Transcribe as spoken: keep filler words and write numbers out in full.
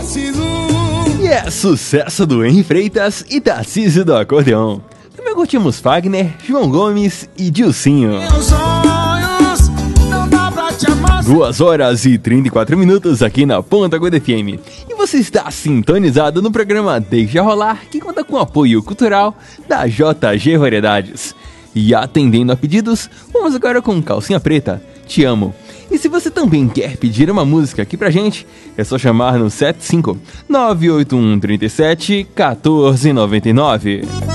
preciso. E é sucesso do Henri Freitas e Tarcísio do Acordeão. Também curtimos Fagner, João Gomes e Dilcinho. Meus sonhos não dá pra te amar. duas horas e trinta e quatro minutos aqui na Ponta Gorda F M. E você está sintonizado no programa Deixa Rolar, que conta com o apoio cultural da J G Variedades. E atendendo a pedidos, vamos agora com Calcinha Preta, Te Amo. E se você também quer pedir uma música aqui pra gente, é só chamar no sete cinco nove oito um três sete um quatro nove nove.